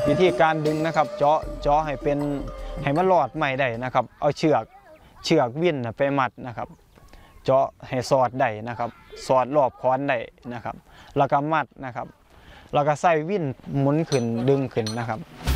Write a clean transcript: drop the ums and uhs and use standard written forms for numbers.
วิธีการดึงนะครับเจาะให้เป็นให้มันรอดไม่ได้นะครับเอาเชือกวิ่นไปมัดนะครับเจาะให้สอดได้นะครับสอดรอบค้อนได้นะครับแล้วก็มัดนะครับแล้วก็ใส่วิ่นหมุนขึ้นดึงขึ้นนะครับ